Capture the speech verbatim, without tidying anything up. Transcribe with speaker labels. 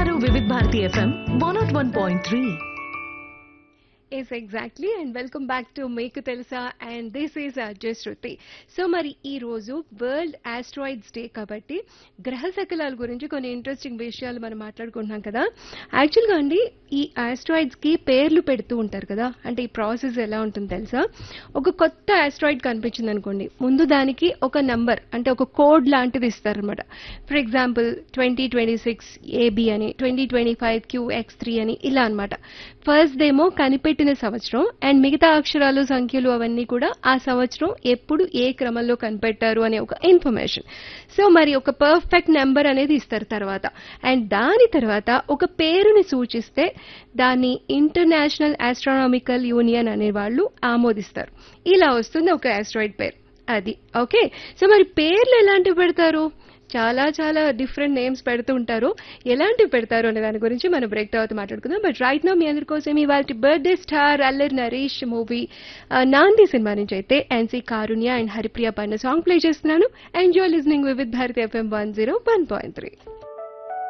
Speaker 1: వింటున్నారు వివిధ Bharati FM one not one point three.
Speaker 2: Yes exactly and welcome back to మీకు తెలుసా and this is Ajay Shruti. So మరి ఈ రోజు వరల్డ్ ఆస్ట్రాయిడ్స్ డే కాబట్టి గ్రహ శకలాల గురించి కొన్ని ఇంట్రెస్టింగ్ విషయాలు మనం మాట్లాడుకుంటున్నాం కదా. యాక్చువల్గా అండి ఈ ఆస్ట్రాయిడ్స్ కి పేర్లు పెడుతూ ఉంటారు కదా, అంటే ఈ ప్రాసెస్ ఎలా ఉంటుంది తెలుసా? ఒక కొత్త ఆస్ట్రాయిడ్ కనిపించింది అనుకోండి, ముందు దానికి ఒక నంబర్ అంటే ఒక కోడ్ లాంటిది ఇస్తారనమాట. For example twenty twenty six AB అని, twenty twenty five qx three అని ఇలా అనమాట. ఫస్ట్ దేమో కనిపెట్టిన సంవత్సరం అండ్ మిగతా అక్షరాలు సంఖ్యలు అవన్నీ కూడా ఆ సంవత్సరం ఎప్పుడు ఏ క్రమంలో కనిపెట్టారు అనే ఒక ఇన్ఫర్మేషన్. సో మరి ఒక పర్ఫెక్ట్ నెంబర్ అనేది ఇస్తారు తర్వాత, అండ్ దాని తర్వాత ఒక పేరుని సూచిస్తే దాన్ని ఇంటర్నేషనల్ ఆస్ట్రానామికల్ యూనియన్ అనే వాళ్ళు ఆమోదిస్తారు. ఇలా వస్తుంది ఒక ఆస్ట్రాయిడ్ పేరు. అది ఓకే. సో మరి పేర్లు ఎలాంటివి పెడతారు? చాలా చాలా డిఫరెంట్ నేమ్స్ పెడుతూ ఉంటారు. ఎలాంటివి పెడతారు అనే దాని గురించి మనం బ్రేక్ తర్వాత మాట్లాడుకుందాం. బట్ రైట్ నో మీ అందరి కోసం ఇవాళ birthday star Allari Naresh movie నాంది సినిమా నుంచి అయితే ఎన్సీ కారుణ్య అండ్ హరిప్రియ పైన సాంగ్ ప్లే చేస్తున్నాను. Enjoy listening with Bharati FM one zero one point three.